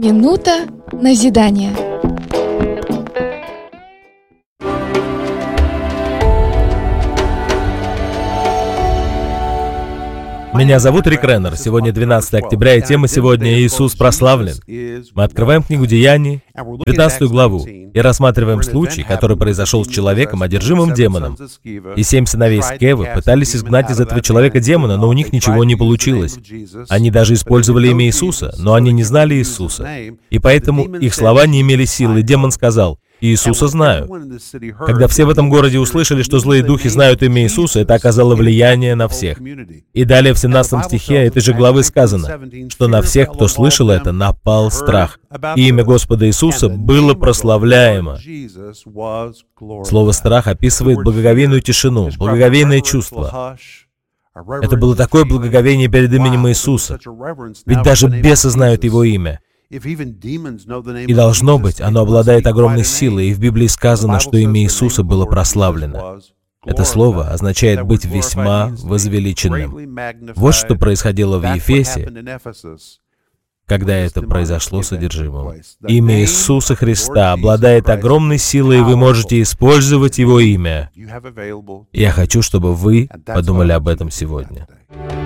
Минута назидания. Меня зовут Рик Реннер. Сегодня 12 октября, и тема сегодня «Иисус прославлен». Мы открываем книгу Деяний, 19 главу, и рассматриваем случай, который произошел с человеком, одержимым демоном. И 7 сыновей Скевы пытались изгнать из этого человека демона, но у них ничего не получилось. Они даже использовали имя Иисуса, но они не знали Иисуса. И поэтому их слова не имели силы, и демон сказал: «Иисуса знаю». Когда все в этом городе услышали, что злые духи знают имя Иисуса, это оказало влияние на всех. И далее в 17 стихе этой же главы сказано, что на всех, кто слышал это, напал страх. И имя Господа Иисуса было прославляемо. Слово «страх» описывает благоговейную тишину, благоговейное чувство. Это было такое благоговение перед именем Иисуса. Ведь даже бесы знают Его имя. И должно быть, оно обладает огромной силой, и в Библии сказано, что имя Иисуса было прославлено. Это слово означает быть весьма возвеличенным. Вот что происходило в Ефесе, когда это произошло с одержимым. Имя Иисуса Христа обладает огромной силой, и вы можете использовать Его имя. Я хочу, чтобы вы подумали об этом сегодня.